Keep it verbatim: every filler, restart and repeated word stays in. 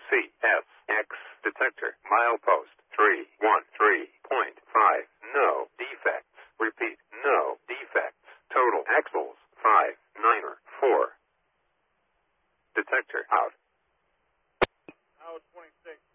C S X detector milepost three one three point five. No defects. Repeat, no defects. Total axles five niner four. Detector out. Out twenty-six.